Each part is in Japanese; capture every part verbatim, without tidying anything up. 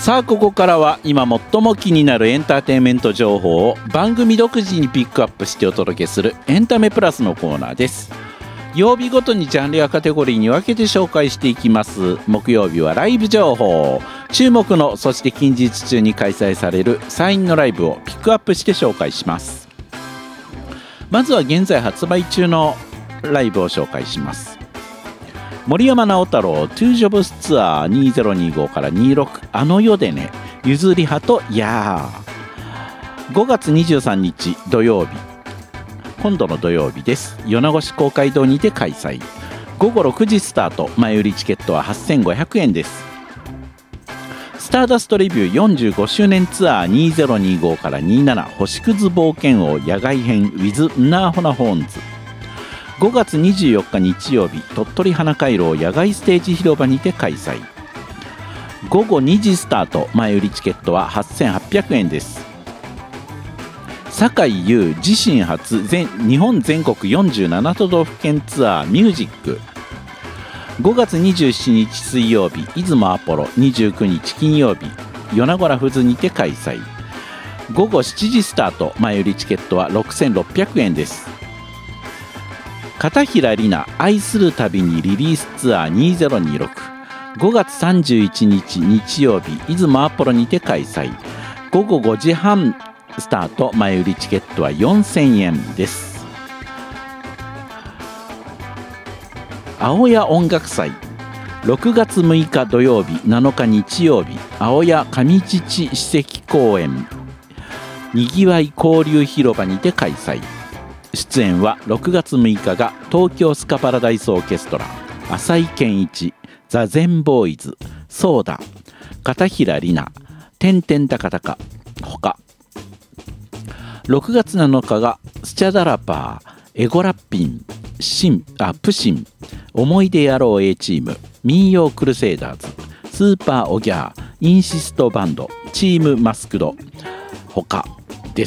さあここからは今最も気になるエンターテインメント情報を番組独自にピックアップしてお届けするエンタメプラスのコーナーです。曜日ごとにジャンルやカテゴリーに分けて紹介していきます。木曜日はライブ情報、注目のそして近日中に開催されるサインのライブをピックアップして紹介します。まずは現在発売中のライブを紹介します。森山直太朗トゥージョブスツアーにせんにじゅうごからにじゅうろくあの世でね、ゆずりはとやー。ごがつにじゅうさんにち土曜日、今度の土曜日です。米子市公会堂にて開催。ごごろくじスタート。前売りチケットははっせんごひゃくえんです。スターダストレビューよんじゅうごしゅうねんツアーにせんにじゅうごからにじゅうなな星屑冒険王野外編 with ナーホナホーンズ。ごがつにじゅうよっか日曜日、鳥取花回廊野外ステージ広場にて開催。ごごにじスタート。前売りチケットははっせんはっぴゃくえんです。坂井優自身初全日本全国よんじゅうなな都道府県ツアーミュージック。ごがつにじゅうしちにち水曜日、出雲アポロ。にじゅうくにち金曜日、米子ラフズにて開催。ごごしちじスタート。前売りチケットはろくせんろっぴゃくえんです。片平里奈愛するたびにリリースツアーにせんにじゅうろく。ごがつさんじゅういちにち日曜日、出雲アポロにて開催。ごごごじはんスタート。前売りチケットはよんせんえんです。青谷音楽祭。ろくがつむいか土曜日、なのか日曜日、青谷上乳史跡公園にぎわい交流広場にて開催。出演はろくがつむいかが東京スカパラダイスオーケストラ、浅井健一、ザ・ゼンボーイズ、ソーダ、片平里奈、てんてんたかたかほか。ろくがつなのかがスチャダラパー、エゴラッピン、シンあプシン、思い出野郎 A チーム、民謡クルセイダーズ、スーパーオギャー、インシストバンド、チームマスクドほかです。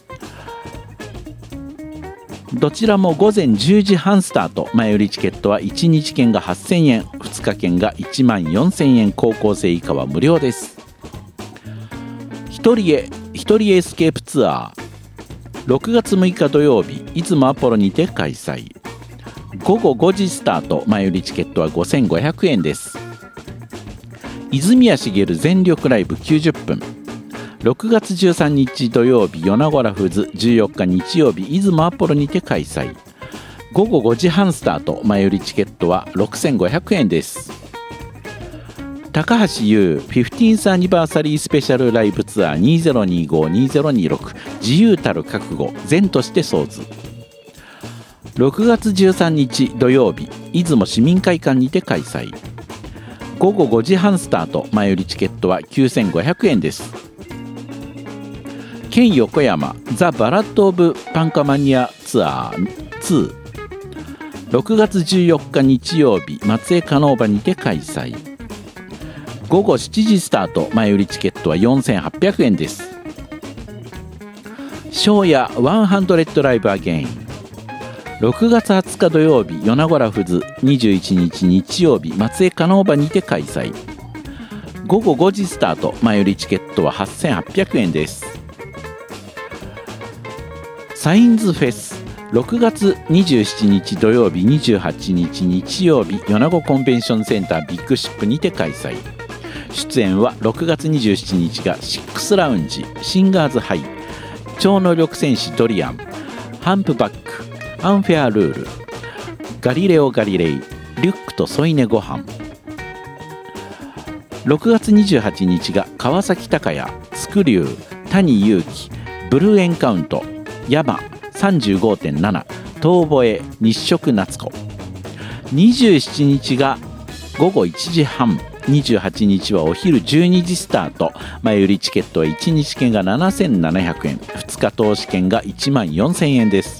どちらもごぜんじゅうじはんスタート。前売りチケットはいちにち券がはっせんえん、ふつか券がいちまんよんせんえん、高校生以下は無料です。一人へ一人エスケープツアー。ろくがつむいか土曜日、出雲アポロにて開催。ごごごじスタート。前売りチケットはごせんごひゃくえんです。泉谷しげる全力ライブきゅうじゅっぷん。ろくがつじゅうさんにち土曜日、米子ラフズ。じゅうよっか日曜日、出雲アポロにて開催。ごごごじはんスタート。前売りチケットはろくせんごひゃくえんです。高橋優 フィフティーンス アニバーサリースペシャルライブツアーにせんにじゅうご にせんにじゅうろく、自由たる覚悟善として創図。ろくがつじゅうさんにち土曜日、出雲市民会館にて開催。ごごごじはんスタート。前売りチケットはきゅうせんごひゃくえんです。県横山ザ・バラッド・オブ・パンカマニアツアーツー。ろくがつじゅうよっか日曜日、松江カノーバにて開催。ごごしちじスタート。前売りチケットはよんせんはっぴゃくえんです。庄屋ひゃくライブアゲイン。ろくがつはつか土曜日、米子ラフズ。にじゅういちにち日曜日、松江カノーバにて開催。ごごごじスタート。前売りチケットははっせんはっぴゃくえんです。サインズフェス。ろくがつにじゅうしちにち土曜日、にじゅうはちにち日曜日、米子コンベンションセンタービッグシップにて開催。出演はろくがつにじゅうしちにちがシックスラウンジ、シンガーズハイ、超能力戦士ドリアン、ハンプバック、アンフェアルール、ガリレオ・ガリレイ、リュックと添い寝ご飯。ろくがつにじゅうはちにちが川崎隆也、スクリュー、谷祐希、ブルーエンカウント、ヤマ さんじゅうごてんなな、遠吠え、日食夏子。にじゅうしちにちがごごいちじはん、にじゅうはちにちはお昼じゅうにじスタート。前売りチケットはいちにち券がななせんななひゃくえん、ふつか投資券がいちまんよんせんえんです。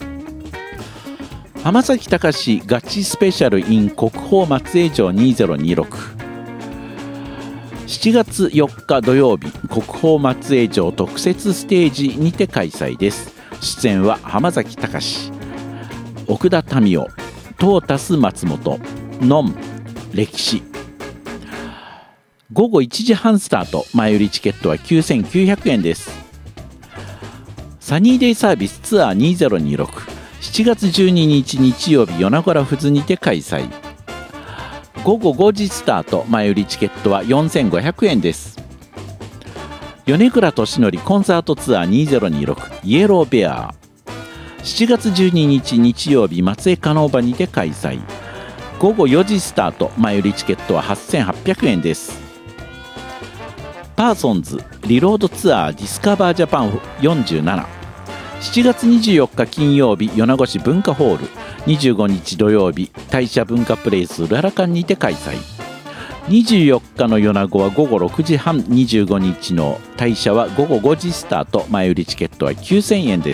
浜崎隆ガチスペシャル in 国宝松江城にせんにじゅうろく。しちがつよっか土曜日、国宝松江城特設ステージにて開催です。出演は浜崎隆、奥田民生、トータス松本、ノン、歴史。 ごごいちじはんスタート、前売りチケットはきゅうせんきゅうひゃくえんです。サニーデイサービスツアーにせんにじゅうろく、しちがつじゅうににち日曜日、米子ラフズにて開催。ごごごじスタート、前売りチケットはよんせんごひゃくえんです。米倉俊則コンサートツアーにせんにじゅうろく、イエローベアー、しちがつじゅうににち日曜日、松江加納場にて開催。ごごよじスタート、前売りチケットははっせんはっぴゃくえんです。パーソンズリロードツアーディスカバージャパンよんじゅうなな、しちがつにじゅうよっか金曜日、米子市文化ホール、にじゅうごにち土曜日、大社文化プレイスララカンにて開催。にじゅうよっかの米子はごごろくじはん、にじゅうごにちの大社はごごごじスタート、前売りチケットはきゅうせんえんです。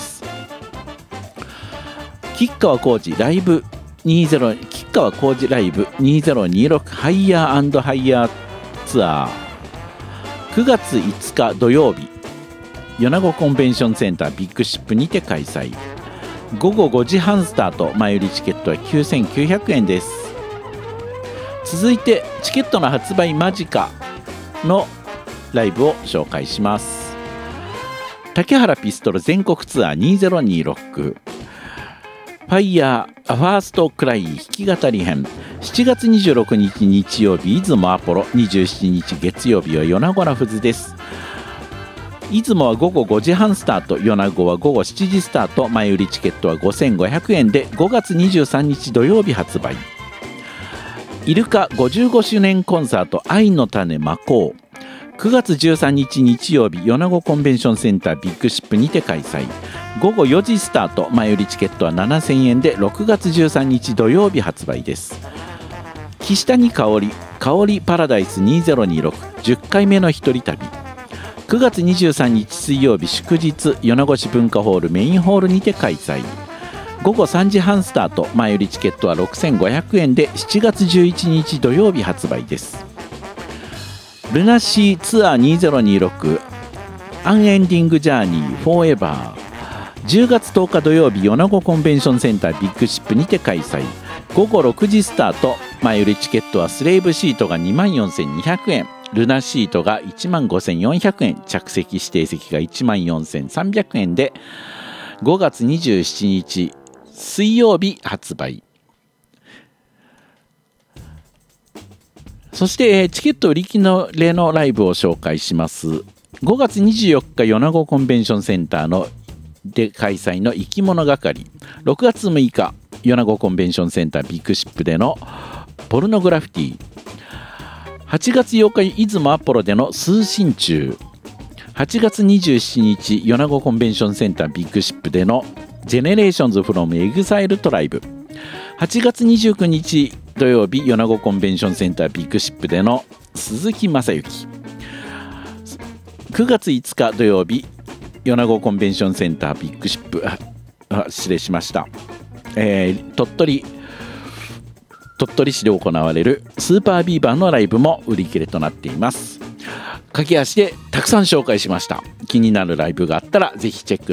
吉川晃司ライブにじゅう吉川晃司ライブにせんにじゅうろくハイヤー&ハイヤーツアー、くがついつか土曜日、米子コンベンションセンタービッグシップにて開催。ごごごじはんスタート、前売りチケットはきゅうせんきゅうひゃくえんです。続いてチケットの発売間近のライブを紹介します。竹原ピストル全国ツアーにせんにじゅうろく、ファイヤーファーストクライ弾き語り編、しちがつにじゅうろくにち日曜日、出雲アポロ、にじゅうしちにち月曜日は米子ラフズです。出雲はごごごじはんスタート、米子はごごしちじスタート、前売りチケットはごせんごひゃくえんでごがつにじゅうさんにち土曜日発売。イルカごじゅうごしゅうねんコンサート愛の種魔法、くがつじゅうさんにち日曜日、米子コンベンションセンタービッグシップにて開催。ごごよじスタート、前売りチケットはななせんえんでろくがつじゅうさんにち土曜日発売です。岸谷香織香織パラダイスにせんにじゅうろくじゅっかいめの一人旅、くがつにじゅうさんにち水曜日祝日、米子市文化ホールメインホールにて開催。ごごさんじはんスタート、前売りチケットはろくせんごひゃくえんでしちがつじゅういちにち土曜日発売です。ルナシーツアーにせんにじゅうろくアンエンディングジャーニーフォーエバー、じゅうがつとおか土曜日、米子コンベンションセンタービッグシップにて開催。ごごろくじスタート、前売りチケットはスレイブシートが にまんよんせんにひゃくえん、ルナシートが いちまんごせんよんひゃくえん、着席指定席が いちまんよんせんさんびゃくえんでごがつにじゅうしちにち水曜日発売。そしてチケット売り切れのライブを紹介します。ごがつにじゅうよっか米子コンベンションセンターので開催の生き物係、ろくがつむいか米子コンベンションセンタービッグシップでのポルノグラフィティ、はちがつようか出雲アポロでの通信中、はちがつにじゅうしちにち米子コンベンションセンタービッグシップでのジェネレーションズフロムエグザイルトライブ、はちがつにじゅうくにち土曜日、米子コンベンションセンタービッグシップでの鈴木雅之、くがついつか土曜日、米子コンベンションセンタービッグシップ、あ失礼しました、えー、鳥取鳥取市で行われるスーパービーバーのライブも売り切れとなっています。駆け足でたくさん紹介しました。気になるライブがあったらぜひチェック